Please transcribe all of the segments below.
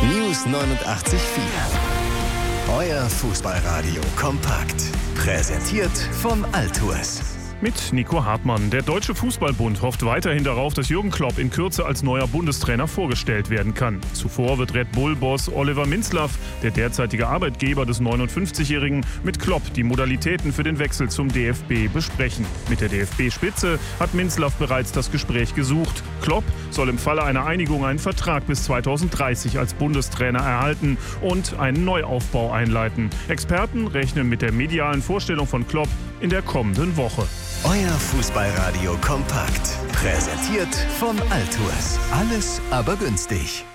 News 89.4. Euer Fußballradio kompakt. Präsentiert von Altours. Mit Nico Hartmann. Der Deutsche Fußballbund hofft weiterhin darauf, dass Jürgen Klopp in Kürze als neuer Bundestrainer vorgestellt werden kann. Zuvor wird Red Bull-Boss Oliver Minzlaff, der derzeitige Arbeitgeber des 59-Jährigen, mit Klopp die Modalitäten für den Wechsel zum DFB besprechen. Mit der DFB-Spitze hat Minzlaff bereits das Gespräch gesucht. Klopp soll im Falle einer Einigung einen Vertrag bis 2030 als Bundestrainer erhalten und einen Neuaufbau einleiten. Experten rechnen mit der medialen Vorstellung von Klopp in der kommenden Woche. Euer Fußballradio kompakt. Präsentiert von Altours. Alles aber günstig.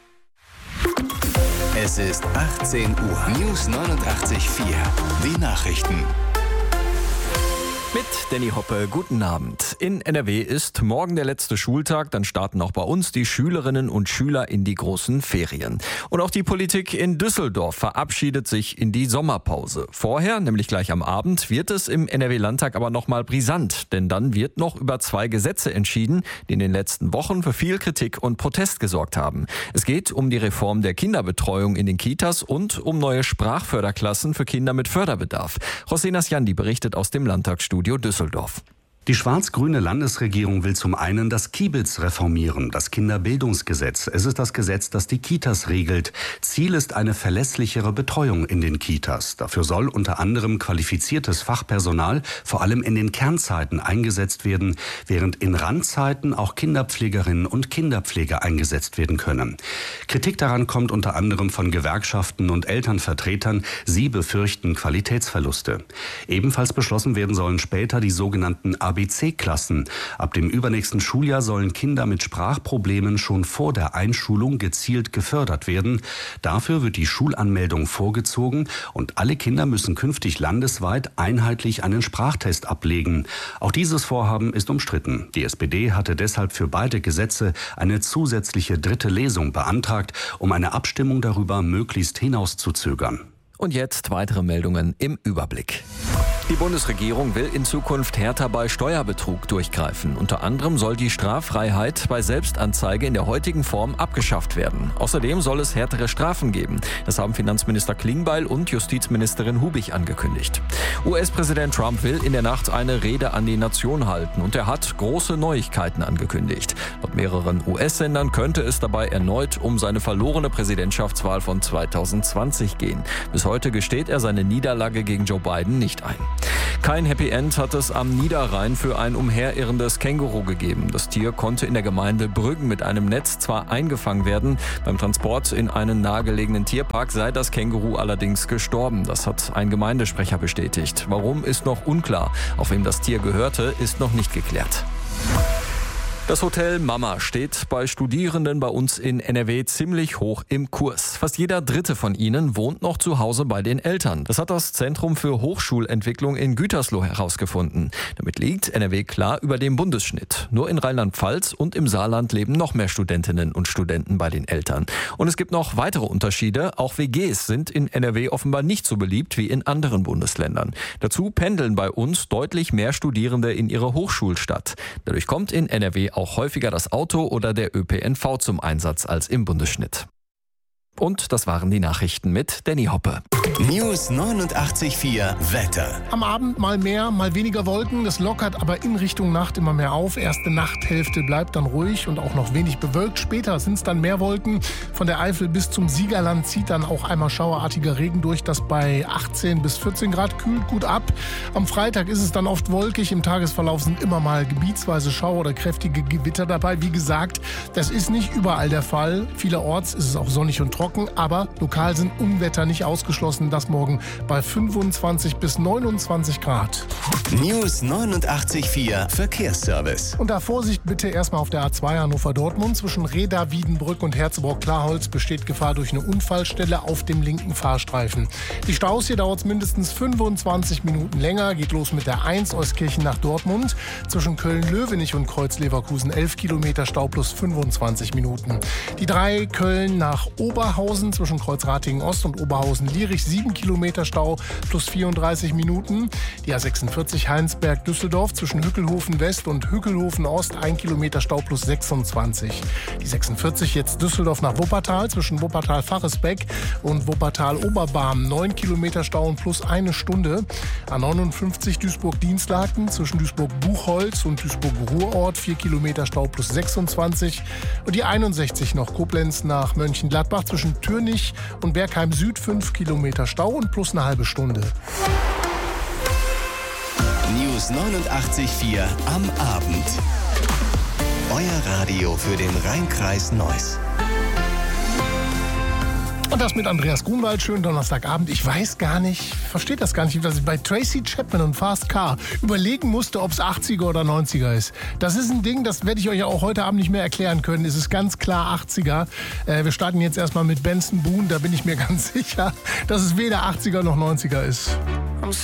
Es ist 18 Uhr. News 89.4. Die Nachrichten. Mit Danny Hoppe, guten Abend. In NRW ist morgen der letzte Schultag, dann starten auch bei uns die Schülerinnen und Schüler in die großen Ferien. Und auch die Politik in Düsseldorf verabschiedet sich in die Sommerpause. Vorher, nämlich gleich am Abend, wird es im NRW-Landtag aber nochmal brisant, denn dann wird noch über 2 Gesetze entschieden, die in den letzten Wochen für viel Kritik und Protest gesorgt haben. Es geht um die Reform der Kinderbetreuung in den Kitas und um neue Sprachförderklassen für Kinder mit Förderbedarf. Rosena Sjandi berichtet aus dem Landtagsstudio Düsseldorf. Die schwarz-grüne Landesregierung will zum einen das Kiebitz reformieren, das Kinderbildungsgesetz. Es ist das Gesetz, das die Kitas regelt. Ziel ist eine verlässlichere Betreuung in den Kitas. Dafür soll unter anderem qualifiziertes Fachpersonal vor allem in den Kernzeiten eingesetzt werden, während in Randzeiten auch Kinderpflegerinnen und Kinderpfleger eingesetzt werden können. Kritik daran kommt unter anderem von Gewerkschaften und Elternvertretern. Sie befürchten Qualitätsverluste. Ebenfalls beschlossen werden sollen später die sogenannten ABC-Klassen. Ab dem übernächsten Schuljahr sollen Kinder mit Sprachproblemen schon vor der Einschulung gezielt gefördert werden. Dafür wird die Schulanmeldung vorgezogen und alle Kinder müssen künftig landesweit einheitlich einen Sprachtest ablegen. Auch dieses Vorhaben ist umstritten. Die SPD hatte deshalb für beide Gesetze eine zusätzliche 3. Lesung beantragt, um eine Abstimmung darüber möglichst hinauszuzögern. Und jetzt weitere Meldungen im Überblick. Die Bundesregierung will in Zukunft härter bei Steuerbetrug durchgreifen. Unter anderem soll die Straffreiheit bei Selbstanzeige in der heutigen Form abgeschafft werden. Außerdem soll es härtere Strafen geben. Das haben Finanzminister Klingbeil und Justizministerin Hubig angekündigt. US-Präsident Trump will in der Nacht eine Rede an die Nation halten und er hat große Neuigkeiten angekündigt. Laut mehreren US-Sendern könnte es dabei erneut um seine verlorene Präsidentschaftswahl von 2020 gehen. Bis heute gesteht er seine Niederlage gegen Joe Biden nicht ein. Kein Happy End hat es am Niederrhein für ein umherirrendes Känguru gegeben. Das Tier konnte in der Gemeinde Brüggen mit einem Netz zwar eingefangen werden, beim Transport in einen nahegelegenen Tierpark sei das Känguru allerdings gestorben. Das hat ein Gemeindesprecher bestätigt. Warum, ist noch unklar. Auf wem das Tier gehörte, ist noch nicht geklärt. Das Hotel Mama steht bei Studierenden bei uns in NRW ziemlich hoch im Kurs. Fast jeder Dritte von ihnen wohnt noch zu Hause bei den Eltern. Das hat das Zentrum für Hochschulentwicklung in Gütersloh herausgefunden. Damit liegt NRW klar über dem Bundesschnitt. Nur in Rheinland-Pfalz und im Saarland leben noch mehr Studentinnen und Studenten bei den Eltern. Und es gibt noch weitere Unterschiede. Auch WGs sind in NRW offenbar nicht so beliebt wie in anderen Bundesländern. Dazu pendeln bei uns deutlich mehr Studierende in ihre Hochschulstadt. Dadurch kommt in NRW auch häufiger das Auto oder der ÖPNV zum Einsatz als im Bundesschnitt. Und das waren die Nachrichten mit Danny Hoppe. News 89.4 Wetter. Am Abend mal mehr, mal weniger Wolken. Das lockert aber in Richtung Nacht immer mehr auf. Erste Nachthälfte bleibt dann ruhig und auch noch wenig bewölkt. Später sind es dann mehr Wolken. Von der Eifel bis zum Siegerland zieht dann auch einmal schauerartiger Regen durch, das bei 18 bis 14 Grad kühlt gut ab. Am Freitag ist es dann oft wolkig. Im Tagesverlauf sind immer mal gebietsweise Schauer oder kräftige Gewitter dabei. Wie gesagt, das ist nicht überall der Fall. Vielerorts ist es auch sonnig und trocken. Aber lokal sind Unwetter nicht ausgeschlossen. Das morgen bei 25 bis 29 Grad. News 89.4 Verkehrsservice. Und da Vorsicht bitte erstmal auf der A2 Hannover-Dortmund. Zwischen Reda, Wiedenbrück und Herzebrock-Klarholz besteht Gefahr durch eine Unfallstelle auf dem linken Fahrstreifen. Die Staus hier dauert mindestens 25 Minuten länger. Geht los mit der 1 Euskirchen nach Dortmund. Zwischen Köln-Löwenich und Kreuz-Leverkusen 11 Kilometer Stau plus 25 Minuten. Die 3 Köln nach Oberhausen Oberhausen zwischen Kreuzratingen Ost und Oberhausen-Lierich 7 Kilometer Stau plus 34 Minuten. Die A46 Heinsberg-Düsseldorf zwischen Hückelhofen West und Hückelhofen Ost 1 Kilometer Stau plus 26. Die 46 jetzt Düsseldorf nach Wuppertal zwischen Wuppertal-Faresbeck und Wuppertal-Oberbarm 9 Kilometer Stau und plus 1 Stunde. A59 Duisburg-Dienstlaken zwischen Duisburg-Buchholz und Duisburg-Ruhrort 4 Kilometer Stau plus 26. Und die 61 noch Koblenz nach Mönchengladbach zwischen Türnich und Bergheim Süd 5 Kilometer Stau und plus eine halbe Stunde. News 89.4 am Abend. Euer Radio für den Rhein-Kreis Neuss. Und das mit Andreas Grunwald. Schönen Donnerstagabend. Ich weiß gar nicht, verstehe das gar nicht, dass ich bei Tracy Chapman und Fast Car überlegen musste, ob es 80er oder 90er ist. Das ist ein Ding, das werde ich euch auch heute Abend nicht mehr erklären können. Es ist ganz klar 80er. Wir starten jetzt erstmal mit Benson Boone. Da bin ich mir ganz sicher, dass es weder 80er noch 90er ist.